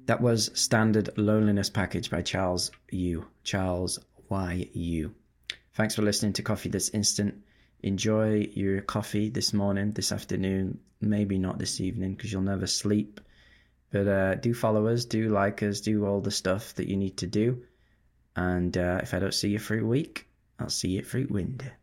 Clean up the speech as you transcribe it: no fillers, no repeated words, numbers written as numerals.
That was Standard Loneliness Package by Charles Y.U. Thanks for listening to Coffee This Instant. Enjoy your coffee this morning, this afternoon, maybe not this evening because you'll never sleep. But do follow us, do like us, do all the stuff that you need to do. And if I don't see you for a week, I'll see you through wind.